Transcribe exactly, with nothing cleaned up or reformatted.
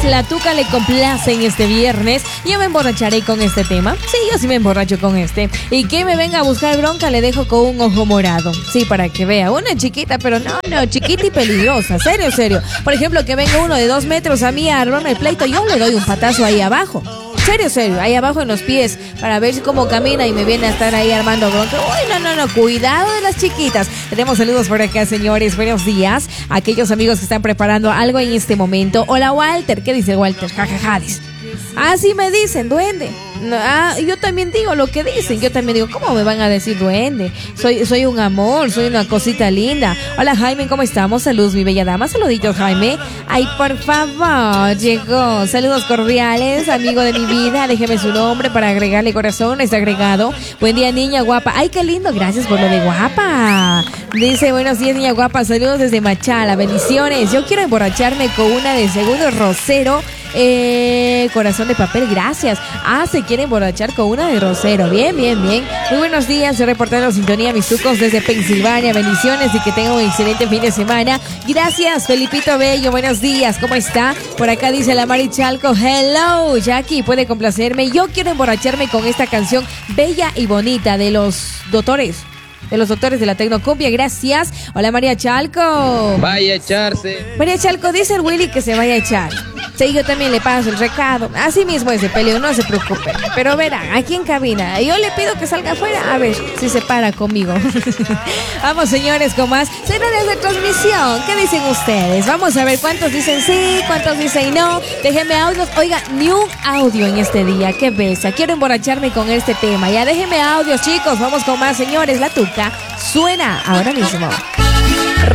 señores, la tuca le complace en este viernes. Yo me emborracharé con este tema. Sí, yo sí me emborracho con este. Y que me venga a buscar bronca, le dejo con un ojo morado. Sí, para que vea. Una chiquita, pero no, no, chiquita y peligrosa. Serio, serio. Por ejemplo, que venga uno de dos metros a mí a armarme el pleito, yo le doy un patazo ahí abajo. Serio, serio, ahí abajo en los pies, para ver si cómo camina y me viene a estar ahí armando bronca. Uy, no, no, no, cuidado de las chiquitas. Tenemos saludos por acá, señores, buenos días. Aquellos amigos que están preparando algo en este momento. Hola, Walter, ¿qué dice Walter? Jajaja, dice. Ah, sí me dicen, duende. No, ah, yo también digo lo que dicen. Yo también digo, ¿cómo me van a decir duende? Soy, soy un amor, soy una cosita linda. Hola, Jaime, ¿cómo estamos? Saludos, mi bella dama. Saluditos, Jaime. Ay, por favor, llegó. Saludos cordiales, amigo de mi vida. Déjeme su nombre para agregarle corazón. Está agregado. Buen día, niña guapa. Ay, qué lindo. Gracias por lo de guapa. Dice, buenos días, niña guapa. Saludos desde Machala. Bendiciones. Yo quiero emborracharme con una de segundo rosero. Eh, corazón de papel, gracias. Ah, se quiere emborrachar con una de Rosero. Bien, bien, bien. Muy buenos días, soy reportero Sintonía Mis Tucos desde Pensilvania. Bendiciones y que tenga un excelente fin de semana. Gracias, Felipito Bello. Buenos días, ¿cómo está? Por acá dice la Mari Chalco. Hello, Jackie, puede complacerme. Yo quiero emborracharme con esta canción bella y bonita de los doctores. De los doctores de la Tecnocumbia, gracias. Hola, María Chalco. Vaya a echarse. María Chalco, dice el Willy que se vaya a echar. Sí, yo también le paso el recado. Así mismo es de peleo, no se preocupe. Pero verán, aquí en cabina, yo le pido que salga afuera a ver si se para conmigo. Vamos, señores, con más. Cena de transmisión. ¿Qué dicen ustedes? Vamos a ver cuántos dicen sí, cuántos dicen no. Déjenme audios. Oiga, ni un audio en este día. Qué besa. Quiero emborracharme con este tema. Ya déjenme audios, chicos. Vamos con más, señores. La tuca suena ahora mismo.